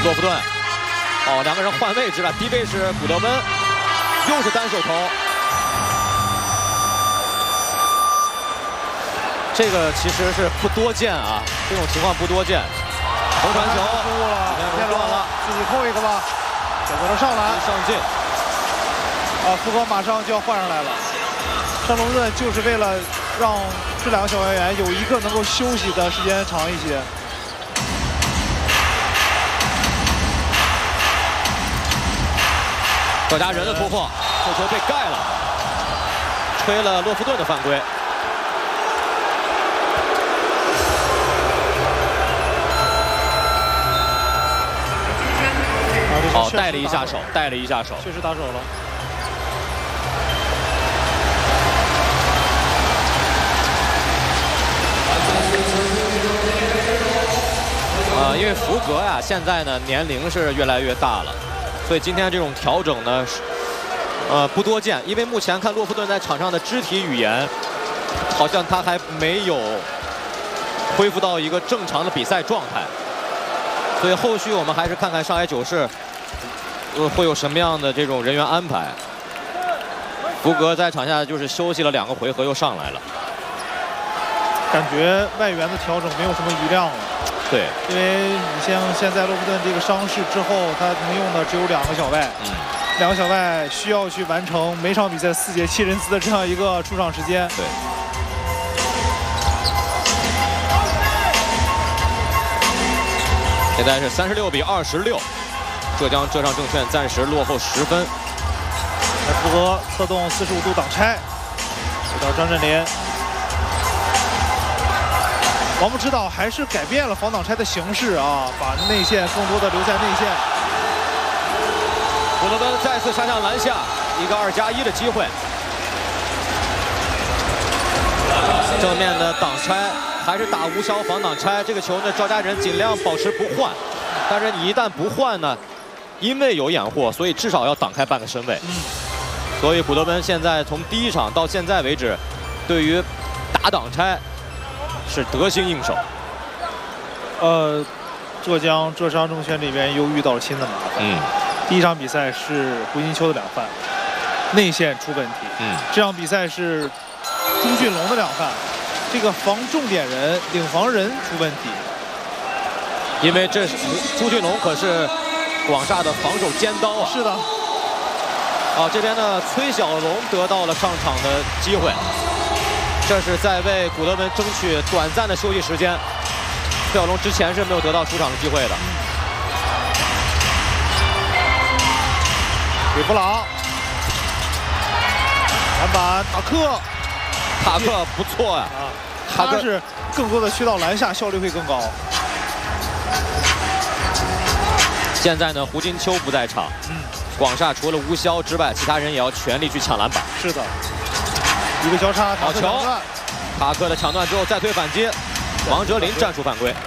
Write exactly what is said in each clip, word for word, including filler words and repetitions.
洛夫顿，哦，两个人换位置了，低位是古德温，又是单手投。这个其实是不多见啊，这种情况不多见。头传球， 失误了，骗乱了，自己扣一个吧，选择了上篮上进。 啊，福格马上就要换上来了。上洛夫顿就是为了让这两个小外援有一个能够休息的时间长一些。 赵家人的突破，这球被盖了，吹了洛夫顿的犯规。哦，带了一下手，带了一下手， 确实打手了。 呃，因为福格呀，现在呢年龄是越来越大了。 所以今天这种调整呢，呃不多见，因为目前看洛夫顿在场上的肢体语言，好像他还没有恢复到一个正常的比赛状态，所以后续我们还是看看上海九世，呃会有什么样的这种人员安排。福格在场下就是休息了两个回合，又上来了， 感觉外援的调整没有什么余量了。 对， 因为你像现在洛夫顿这个伤势之后，他能用的只有两个小外，嗯，两个小外需要去完成每场比赛四节七人次的这样一个出场时间。 对。现在是三十六比二十六，浙江浙上证券暂时落后十分。 来，福格策动四十五度挡拆，给到张镇麟。 王木指导还是改变了防挡拆的形式啊，把内线更多的留在内线。 古德温再次杀向篮下，一个二加一的机会。正面的挡拆还是打无效防挡拆，这个球呢，赵家人尽量保持不换，但是你一旦不换呢，因为有掩护，所以至少要挡开半个身位。嗯、所以古德温现在从第一场到现在为止，对于打挡拆。 是得心应手。 呃，浙江浙商证券这边又遇到了新的麻烦。嗯，第一场比赛是胡金秋的两犯，内线出问题。嗯，这场比赛是朱俊龙的两犯，这个防重点人、领防人出问题。 因为这是朱俊龙可是广厦的防守尖刀啊。 是的。 啊，这边呢，崔小龙得到了上场的机会。 这是在为古德温争取短暂的休息时间。崔小龙之前是没有得到出场的机会的。 给布朗，篮板，塔克， 塔克不错呀、啊， 他是更多的去到篮下，效率会更高。 现在呢，胡金秋不在场，嗯，广厦除了吴骁之外，其他人也要全力去抢篮板。 是的。 一个交叉， 好球！塔克的抢断之后再推反击，王哲林战术犯规。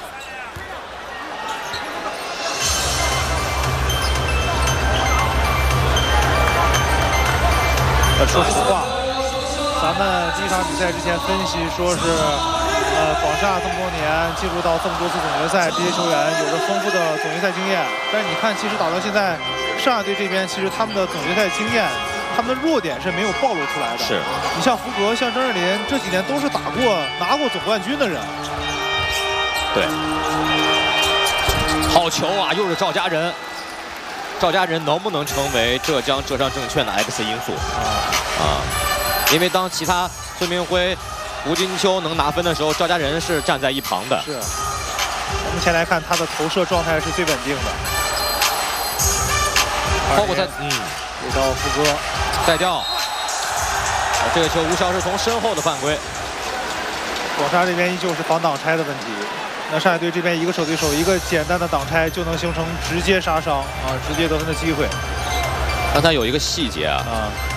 呃，说实话，咱们第一场比赛之前分析说是，呃，广厦这么多年进入到这么多次总决赛，这些球员有着丰富的总决赛经验。但是你看，其实打到现在，上海队这边其实他们的总决赛经验。 他们的弱点是没有暴露出来的。 是， 你像福格、像张镇麟，这几年都是打过、拿过总冠军的人。 对，好球啊！又是赵家人，赵家人能不能成为浙江浙商证券的 X 因素啊？啊，因为当其他孙明辉、胡金秋能拿分的时候，赵家人是站在一旁的。 是。目前来看，他的投射状态是最稳定的。 包括他，嗯， 给到福哥。 再掉，这个球吴骁是从身后的犯规。 广厦这边依旧是防挡拆的问题，那上海队这边一个手对手，一个简单的挡拆就能形成直接杀伤啊，直接得分的机会。 刚才有一个细节啊，啊